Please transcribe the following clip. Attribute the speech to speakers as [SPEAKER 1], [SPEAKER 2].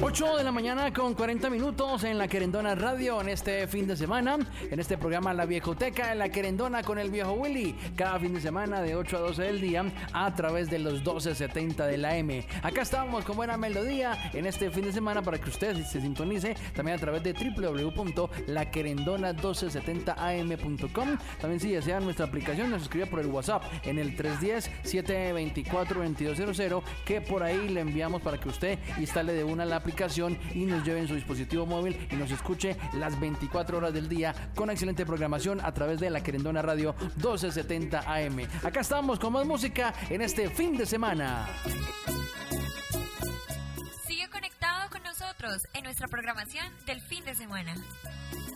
[SPEAKER 1] 8 de la mañana con 40 minutos en La Querendona Radio en este fin de semana, en este programa La Viejoteca en La Querendona con el viejo Willy, cada fin de semana de 8 a 12 del día a través de los 1270 de la M. Acá estamos con buena melodía en este fin de semana para que usted se sintonice también a través de www.laquerendona1270am.com. También si desean nuestra aplicación nos escribe por el WhatsApp en el 310-724-2200, que por ahí le enviamos para que usted instale de una la aplicación y nos lleve en su dispositivo móvil y nos escuche las 24 horas del día con excelente programación a través de La Querendona Radio 1270 AM. Acá estamos con más música en este fin de semana.
[SPEAKER 2] Sigue conectado con nosotros en nuestra programación del fin de semana.